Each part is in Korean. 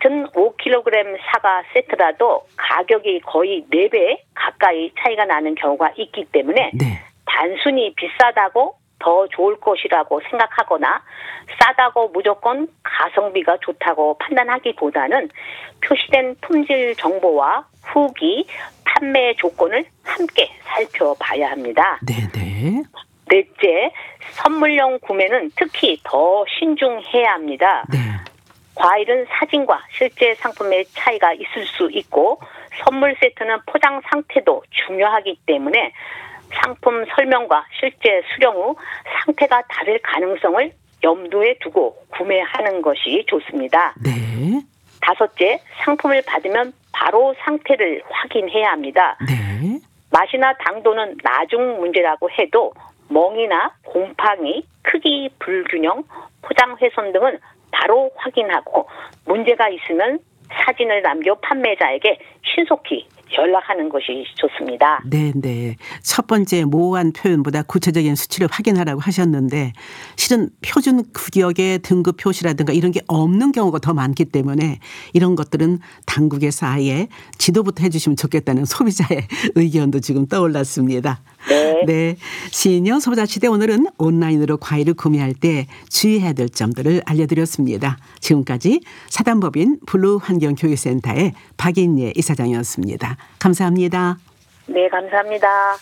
같은 5kg 사과 세트라도 가격이 거의 4배 가까이 차이가 나는 경우가 있기 때문에 네. 단순히 비싸다고 더 좋을 것이라고 생각하거나 싸다고 무조건 가성비가 좋다고 판단하기보다는 표시된 품질 정보와 후기, 판매 조건을 함께 살펴봐야 합니다. 네네. 넷째, 선물용 구매는 특히 더 신중해야 합니다. 네. 과일은 사진과 실제 상품의 차이가 있을 수 있고 선물 세트는 포장 상태도 중요하기 때문에 상품 설명과 실제 수령 후 상태가 다를 가능성을 염두에 두고 구매하는 것이 좋습니다. 네. 다섯째, 상품을 받으면 바로 상태를 확인해야 합니다. 네. 맛이나 당도는 나중 문제라고 해도 멍이나 곰팡이, 크기 불균형, 포장 훼손 등은 바로 확인하고 문제가 있으면 사진을 남겨 판매자에게 신속히 연락하는 것이 좋습니다. 네네. 첫 번째 모호한 표현보다 구체적인 수치를 확인하라고 하셨는데 실은 표준 규격의 등급 표시라든가 이런 게 없는 경우가 더 많기 때문에 이런 것들은 당국에서 아예 지도부터 해주시면 좋겠다는 소비자의 의견도 지금 떠올랐습니다. 네. 네. 신인영 소비자시대 오늘은 온라인으로 과일을 구매할 때 주의해야 될 점들을 알려드렸습니다. 지금까지 사단법인 블루환경교육센터의 박인예 이사장이었습니다. 감사합니다. 네, 감사합니다.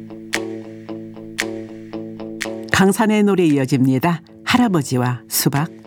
강산의 노래 이어집니다. 할아버지와 수박.